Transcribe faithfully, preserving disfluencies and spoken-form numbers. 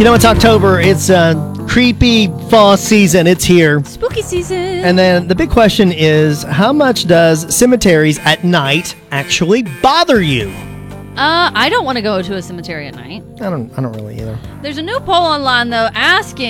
You know, it's October. It's uh, creepy fall season. It's here. Spooky season. And then the big question is, how much does cemeteries at night actually bother you? Uh, I don't want to go to a cemetery at night. I don't I don't really either. There's a new poll online, though, asking